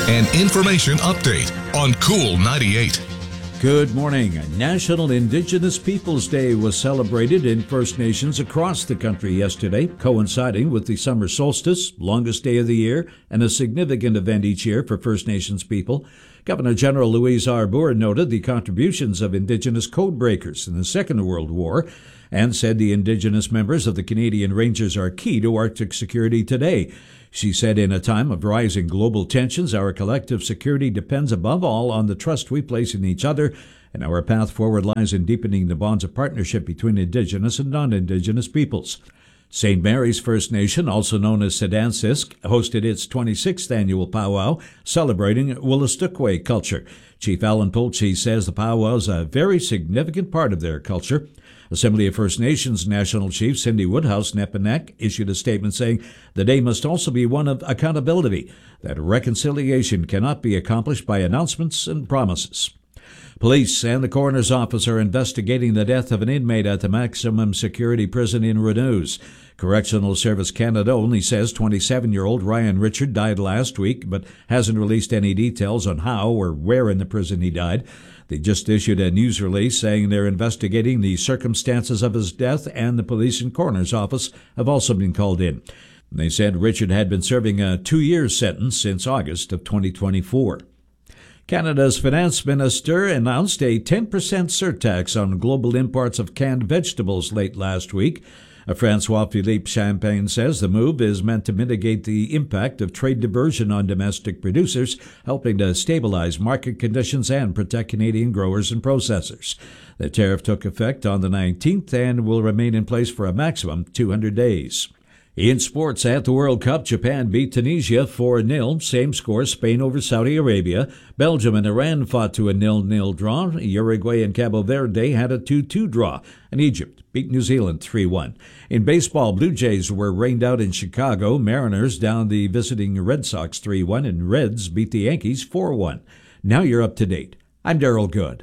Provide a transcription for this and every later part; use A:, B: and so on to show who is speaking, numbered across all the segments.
A: An information update on Cool 98.
B: Good morning. National Indigenous Peoples Day was celebrated in First Nations across the country yesterday, coinciding with the summer solstice, longest day of the year, and a significant event each year for First Nations people. Governor General Louise Arbour noted the contributions of Indigenous code breakers in the Second World War and said the Indigenous members of the Canadian Rangers are key to Arctic security today. She said, in a time of rising global tensions, our collective security depends above all on the trust we place in each other, and our path forward lies in deepening the bonds of partnership between Indigenous and non-Indigenous peoples. St. Mary's First Nation, also known as Sedansisk, hosted its 26th annual powwow, celebrating Wolastoqey culture. Chief Alan Polchi says the powwow is a very significant part of their culture. Assembly of First Nations National Chief Cindy Woodhouse-Nepanek issued a statement saying the day must also be one of accountability, that reconciliation cannot be accomplished by announcements and promises. Police and the coroner's office are investigating the death of an inmate at the maximum security prison in Renews. Correctional Service Canada only says 27-year-old Ryan Richard died last week, but hasn't released any details on how or where in the prison he died. They just issued a news release saying they're investigating the circumstances of his death, and the police and coroner's office have also been called in. They said Richard had been serving a 2-year sentence since August of 2024. Canada's finance minister announced a 10% surtax on global imports of canned vegetables late last week. François-Philippe Champagne says the move is meant to mitigate the impact of trade diversion on domestic producers, helping to stabilize market conditions and protect Canadian growers and processors. The tariff took effect on the 19th and will remain in place for a maximum 200 days. In sports, at the World Cup, Japan beat Tunisia 4-0. Same score, Spain over Saudi Arabia. Belgium and Iran fought to a 0-0 draw. Uruguay and Cabo Verde had a 2-2 draw. And Egypt beat New Zealand 3-1. In baseball, Blue Jays were rained out in Chicago. Mariners down the visiting Red Sox 3-1, and Reds beat the Yankees 4-1. Now you're up to date. I'm Daryl Good.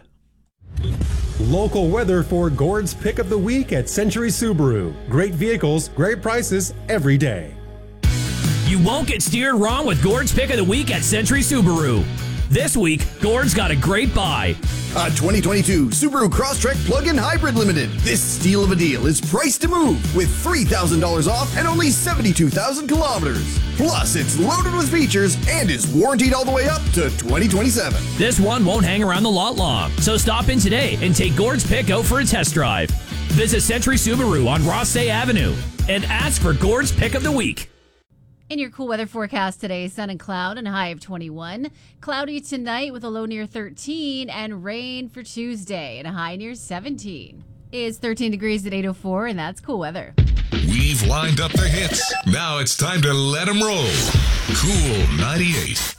C: Local weather for Gord's Pick of the Week at Century Subaru. Great vehicles, great prices every day.
D: You won't get steered wrong with Gord's Pick of the Week at Century Subaru. This week, Gord's got a great buy.
E: A 2022 Subaru Crosstrek Plug-in Hybrid Limited. This steal of a deal is priced to move with $3,000 off and only 72,000 kilometers. Plus, it's loaded with features and is warranted all the way up to 2027.
D: This one won't hang around the lot long, so stop in today and take Gord's Pick out for a test drive. Visit Century Subaru on Rothsay Avenue and ask for Gord's Pick of the Week.
F: In your cool weather forecast today, sun and cloud and a high of 21. Cloudy tonight with a low near 13 and rain for Tuesday and a high near 17. It's 13 degrees at 8:04 and that's cool weather.
A: We've lined up the hits. Now it's time to let them roll. Cool 98.